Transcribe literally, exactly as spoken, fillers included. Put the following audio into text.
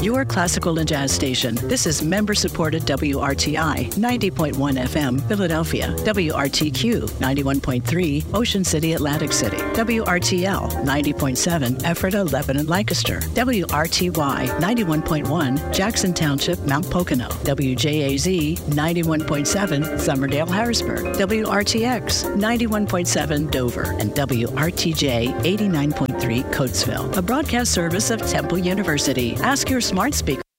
your classical and jazz station. This is member-supported W R T I, ninety point one F M, Philadelphia. W R T Q, ninety-one point three, Ocean City, Atlantic City. W R T L, ninety point seven, Ephrata, Lebanon, Lancaster. W R T Y, ninety-one point one, Jackson Township, Mount Pocono. W J A Z, ninety-one point seven, Summerdale, Harrisburg. W R T X, ninety-one point seven, Dover. And W R T J, eighty-nine point three, Coatesville. A broadcast service of Temple University. Ask your smart speaker.